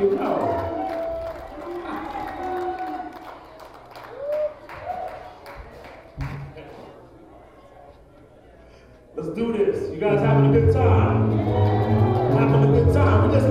you know. Let's do this. You guys having a good time? Having a good time. We're listening